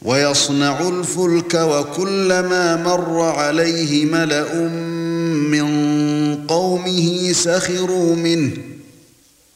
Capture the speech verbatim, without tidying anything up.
وَيَصْنَعُ الْفُلْكَ وَكُلَّمَا مَرَّ عَلَيْهِ مَلَأٌ مِّن قَوْمِهِ سَخِرُوا مِنْهُ